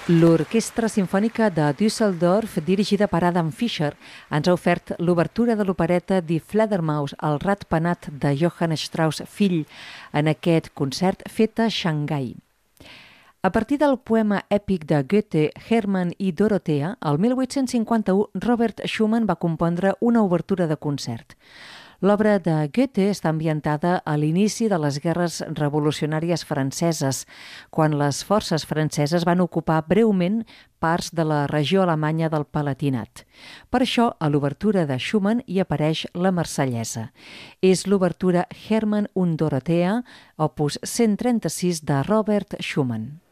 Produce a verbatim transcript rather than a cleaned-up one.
L'Orquestra Simfònica de Düsseldorf, dirigida per Adam Fischer, ens ha ofert l'obertura de l'opereta Die Fledermaus, el rat penat de Johann Strauss fill, en aquest concert fet a Xangai. A partir del poema èpic de Goethe, Hermann i Dorothea, el mil vuit-cents cinquanta-u, Robert Schumann va compondre una obertura de concert. L'obra de Goethe està ambientada a l'inici de les guerres revolucionàries franceses, quan les forces franceses van ocupar breument parts de la regió alemanya del Palatinat. Per això, a l'obertura de Schumann hi apareix la Marsellesa. És l'obertura Hermann und Dorothea, opus cent trenta-sis de Robert Schumann.